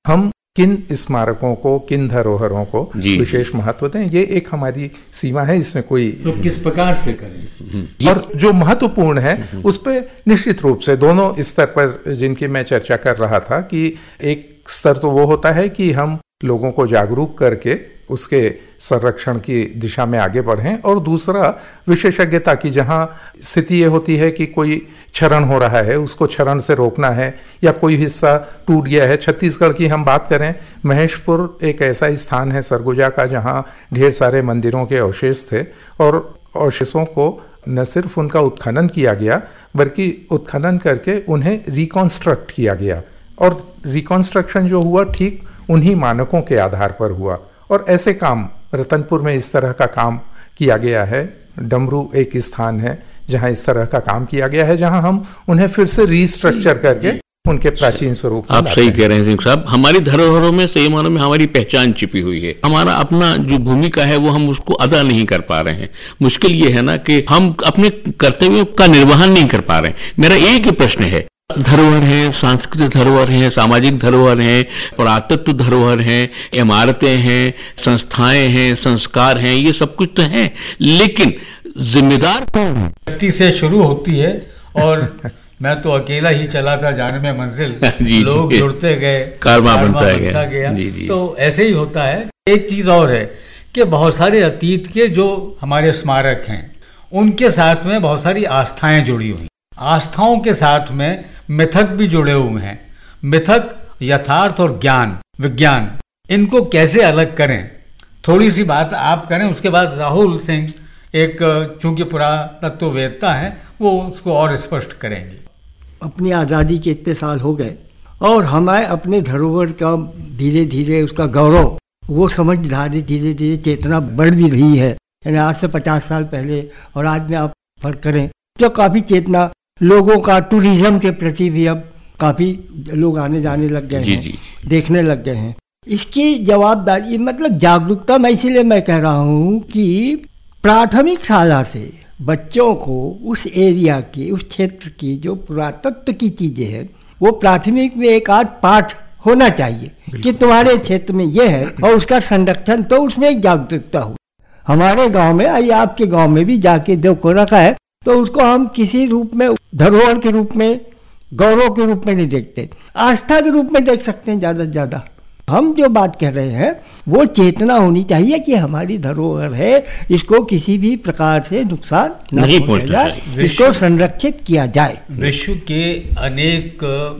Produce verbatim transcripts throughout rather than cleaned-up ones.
हम किन स्मारकों को, किन धरोहरों को विशेष महत्व दें, ये एक हमारी सीमा है। इसमें कोई तो किस प्रकार से करें, और जो महत्वपूर्ण है उस पर निश्चित रूप से दोनों स्तर पर जिनकी मैं चर्चा कर रहा था कि एक स्तर तो वो होता है कि हम लोगों को जागरूक करके उसके संरक्षण की दिशा में आगे बढ़ें, और दूसरा विशेषज्ञता की, जहां स्थिति ये होती है कि कोई क्षरण हो रहा है, उसको क्षरण से रोकना है, या कोई हिस्सा टूट गया है। छत्तीसगढ़ की हम बात करें, महेशपुर एक ऐसा स्थान है सरगुजा का जहां ढेर सारे मंदिरों के अवशेष थे, और अवशेषों को न सिर्फ उनका उत्खनन किया गया बल्कि उत्खनन करके उन्हें रिकॉन्स्ट्रक्ट किया गया, और रिकॉन्स्ट्रक्शन जो हुआ ठीक उन्हीं मानकों के आधार पर हुआ। और ऐसे काम रतनपुर में इस तरह का काम किया गया है। डमरू एक स्थान है जहां इस तरह का काम किया गया है, जहां हम उन्हें फिर से रीस्ट्रक्चर करके उनके प्राचीन स्वरूप। आप सही कह रहे हैं सिंह साहब, हमारी धरोहरों में सही मानों में हमारी पहचान छिपी हुई है। हमारा अपना जो भूमिका है वो हम उसको अदा नहीं कर पा रहे हैं। मुश्किल ये है ना कि हम अपने कर्तव्यों का निर्वहन नहीं कर पा रहे हैं। मेरा एक ही प्रश्न है, धरोहर हैं, सांस्कृतिक धरोहर हैं, सामाजिक धरोहर हैं, पुरातत्व धरोहर हैं, इमारतें हैं, संस्थाएं हैं, संस्कार हैं, ये सब कुछ तो है, लेकिन जिम्मेदार कौन है? व्यक्ति से शुरू होती है, और मैं तो अकेला ही चला था जाने में मंजिल, जी, लोग जुड़ते गए, कारवां बनता गया, गया जी, जी। तो ऐसे ही होता है। एक चीज और है कि बहुत सारे अतीत के जो हमारे स्मारक हैं उनके साथ में बहुत सारी आस्थाएं जुड़ी हुई। आस्थाओं के साथ में मिथक भी जुड़े हुए हैं। मिथक, यथार्थ और ज्ञान, विज्ञान, इनको कैसे अलग करें, थोड़ी सी बात आप करें, उसके बाद राहुल सिंह एक चूंकि पुरातत्ववेत्ता है वो उसको और स्पष्ट करेंगे। अपनी आज़ादी के इतने साल हो गए और हमें अपने धरोहर का धीरे धीरे उसका गौरव, वो समझदारी धीरे धीरे चेतना बढ़ भी रही है। यानी आज से पचास साल पहले और आज में आप फर्क करें तो काफ़ी चेतना लोगों का टूरिज्म के प्रति भी अब काफ़ी लोग आने जाने लग गए हैं, जी। देखने लग गए हैं। इसकी जवाबदारी मतलब जागरूकता, मैं इसीलिए मैं कह रहा हूँ कि प्राथमिक शाला से बच्चों को उस एरिया की, उस क्षेत्र की जो पुरातत्व की चीज़ें हैं वो प्राथमिक में एक आध पाठ होना चाहिए कि तुम्हारे क्षेत्र में ये है और उसका संरक्षण, तो उसमें एक जागरूकता हो। हमारे गांव में, आइए आपके गांव में भी जाके देखो रखा है, तो उसको हम किसी रूप में धरोहर के रूप में, गौरव के रूप में नहीं देखते, आस्था के रूप में देख सकते हैं ज़्यादा से ज़्यादा। हम जो बात कह रहे हैं वो चेतना होनी चाहिए कि हमारी धरोहर है, इसको किसी भी प्रकार से नुकसान नहीं पहुंचाया जाए, इसको संरक्षित किया जाए। विश्व के अनेक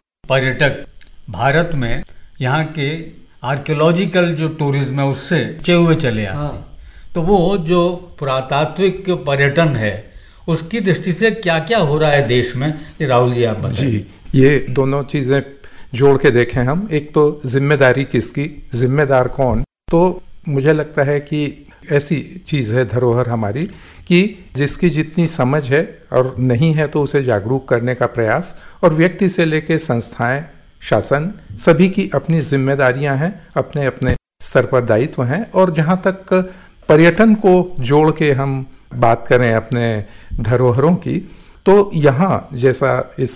पर्यटक भारत में यहाँ के आर्कियोलॉजिकल जो टूरिज्म है उससे चे हुए चले आते हैं। हाँ। तो वो जो पुरातात्विक पर्यटन है उसकी दृष्टि से क्या क्या हो रहा है देश में, ये राहुल जी आप बताइए। जी, ये दोनों चीज़ें जोड़ के देखें हम, एक तो जिम्मेदारी किसकी, जिम्मेदार कौन। तो मुझे लगता है कि ऐसी चीज़ है धरोहर हमारी कि जिसकी जितनी समझ है और नहीं है तो उसे जागरूक करने का प्रयास, और व्यक्ति से लेकर संस्थाएं, शासन, सभी की अपनी जिम्मेदारियां हैं, अपने अपने स्तर पर दायित्व हैं। और जहाँ तक पर्यटन को जोड़ के हम बात करें अपने धरोहरों की, तो यहाँ जैसा इस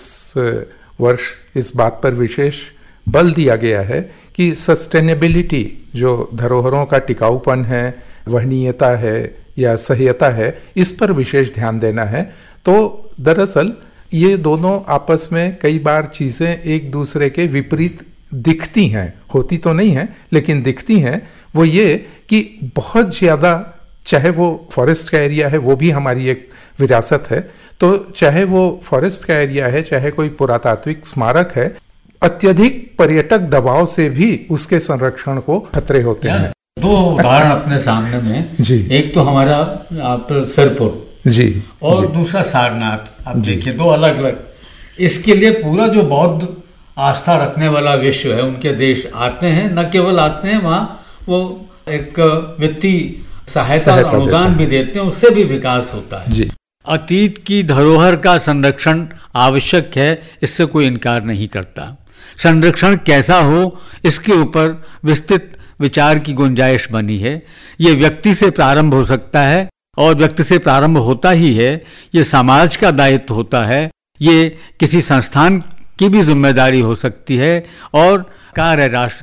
वर्ष इस बात पर विशेष बल दिया गया है कि सस्टेनेबिलिटी, जो धरोहरों का टिकाऊपन है, वहनीयता है या सह्यता है, इस पर विशेष ध्यान देना है। तो दरअसल ये दोनों आपस में कई बार चीज़ें एक दूसरे के विपरीत दिखती हैं, होती तो नहीं हैं लेकिन दिखती हैं। वो ये कि बहुत ज़्यादा, चाहे वो फॉरेस्ट का एरिया है, वो भी हमारी एक विरासत है, तो चाहे वो फॉरेस्ट का एरिया है, चाहे कोई पुरातात्विक स्मारक है, अत्यधिक पर्यटक दबाव से भी उसके संरक्षण को खतरे होते हैं। दो उदाहरण अपने सामने में जी, एक तो हमारा आप सिरपुर जी, और जी, दूसरा सारनाथ, आप देखिए दो अलग अलग। इसके लिए पूरा जो बौद्ध आस्था रखने वाला विश्व है उनके देश आते हैं, न केवल आते हैं, वहाँ वो एक वित्तीय सहायता और अनुदान भी देते हैं, उससे भी विकास होता है जी। अतीत की धरोहर का संरक्षण आवश्यक है, इससे कोई इनकार नहीं करता। संरक्षण कैसा हो इसके ऊपर विस्तृत विचार की गुंजाइश बनी है। ये व्यक्ति से प्रारंभ हो सकता है और व्यक्ति से प्रारंभ होता ही है, ये समाज का दायित्व होता है, ये किसी संस्थान की भी जिम्मेदारी हो सकती है और कार्य राष्ट्र